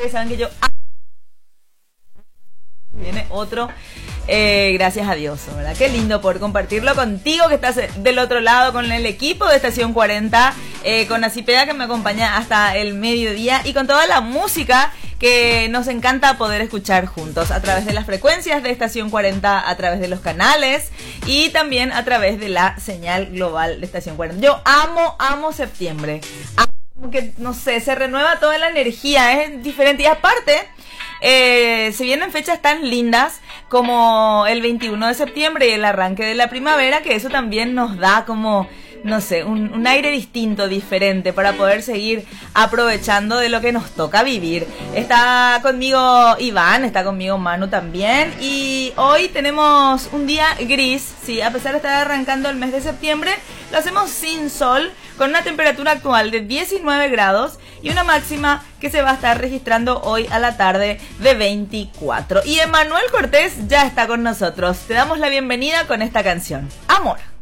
Ustedes saben que yo viene otro, gracias a Dios, ¿verdad? Qué lindo poder compartirlo contigo, que estás del otro lado, con el equipo de Estación 40, con Acipeda, que me acompaña hasta el mediodía, y con toda la música que nos encanta poder escuchar juntos a través de las frecuencias de Estación 40, a través de los canales y también a través de la señal global de Estación 40. Yo amo septiembre, como que, no sé, se renueva toda la energía, es diferente, y aparte se vienen fechas tan lindas como el 21 de septiembre y el arranque de la primavera, que eso también nos da como, no sé, un aire distinto, diferente, para poder seguir aprovechando de lo que nos toca vivir. Está conmigo Iván, está conmigo Manu también, y hoy tenemos un día gris, sí, a pesar de estar arrancando el mes de septiembre, lo hacemos sin sol, con una temperatura actual de 19 grados y una máxima que se va a estar registrando hoy a la tarde de 24. Y Emanuel Cortés ya está con nosotros. Te damos la bienvenida con esta canción, Amor.